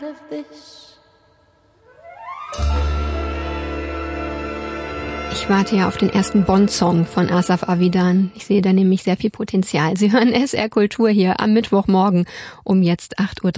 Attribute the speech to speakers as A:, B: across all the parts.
A: Ich warte ja auf den ersten Bond-Song von Asaf Avidan. Ich sehe da nämlich sehr viel Potenzial. Sie hören SR Kultur hier am Mittwochmorgen um jetzt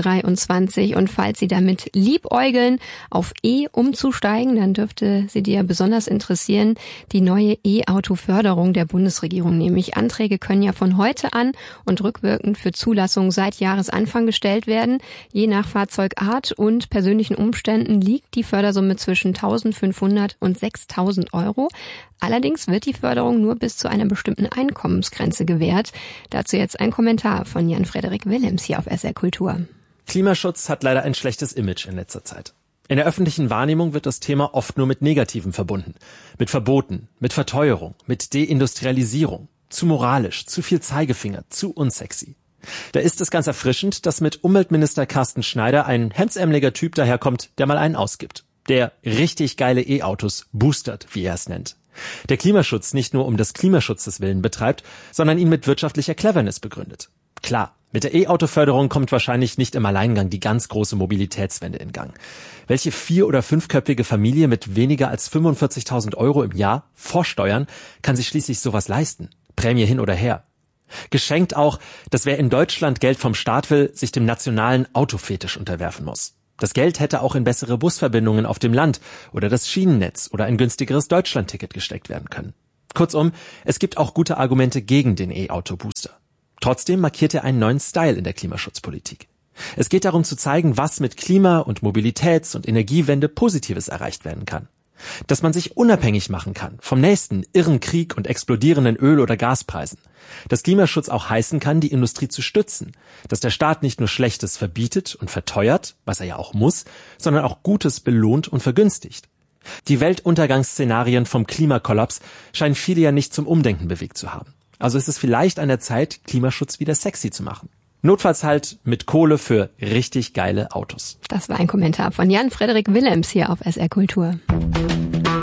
A: 8.23 Uhr. Und falls Sie damit liebäugeln, auf E umzusteigen, dann dürfte Sie dir besonders interessieren, die neue E-Auto-Förderung der Bundesregierung. Nämlich Anträge können ja von heute an und rückwirkend für Zulassung seit Jahresanfang gestellt werden. Je nach Fahrzeugart und persönlichen Umständen liegt die Fördersumme zwischen 1.500 und 6.000 Euro. Allerdings wird die Förderung nur bis zu einer bestimmten Einkommensgrenze gewährt. Dazu jetzt ein Kommentar von Jan-Frederik Willems hier auf SR Kultur.
B: Klimaschutz hat leider ein schlechtes Image in letzter Zeit. In der öffentlichen Wahrnehmung wird das Thema oft nur mit Negativen verbunden. Mit Verboten, mit Verteuerung, mit Deindustrialisierung. Zu moralisch, zu viel Zeigefinger, zu unsexy. Da ist es ganz erfrischend, dass mit Umweltminister Carsten Schneider ein hemdsärmeliger Typ daherkommt, der mal einen ausgibt. Der richtig geile E-Autos boostert, wie er es nennt. Der Klimaschutz nicht nur um des Klimaschutzes willen betreibt, sondern ihn mit wirtschaftlicher Cleverness begründet. Klar, mit der E-Auto-Förderung kommt wahrscheinlich nicht im Alleingang die ganz große Mobilitätswende in Gang. Welche 4- oder 5-köpfige Familie mit weniger als 45.000 Euro im Jahr vor Steuern kann sich schließlich sowas leisten? Prämie hin oder her. Geschenkt auch, dass wer in Deutschland Geld vom Staat will, sich dem nationalen Autofetisch unterwerfen muss. Das Geld hätte auch in bessere Busverbindungen auf dem Land oder das Schienennetz oder ein günstigeres Deutschlandticket gesteckt werden können. Kurzum, es gibt auch gute Argumente gegen den E-Auto-Booster. Trotzdem markiert er einen neuen Style in der Klimaschutzpolitik. Es geht darum zu zeigen, was mit Klima- und Mobilitäts- und Energiewende Positives erreicht werden kann. Dass man sich unabhängig machen kann vom nächsten irren Krieg und explodierenden Öl- oder Gaspreisen. Dass Klimaschutz auch heißen kann, die Industrie zu stützen. Dass der Staat nicht nur Schlechtes verbietet und verteuert, was er ja auch muss, sondern auch Gutes belohnt und vergünstigt. Die Weltuntergangsszenarien vom Klimakollaps scheinen viele ja nicht zum Umdenken bewegt zu haben. Also ist es vielleicht an der Zeit, Klimaschutz wieder sexy zu machen. Notfalls halt mit Kohle für richtig geile Autos.
A: Das war ein Kommentar von Jan-Frederik Willems hier auf SR Kultur.